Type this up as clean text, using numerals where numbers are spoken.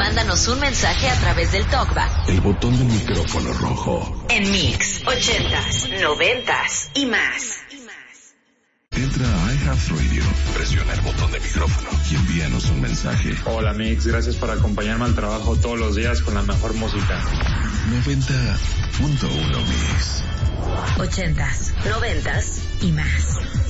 mándanos un mensaje a través del TalkBack. El botón del micrófono rojo. En Mix 80s, 90s y más. Entra a iHeartRadio, presiona el botón de micrófono y envíanos un mensaje. Hola Mix, gracias por acompañarme al trabajo todos los días con la mejor música. 90.1 Mix. 80s, 90s y más.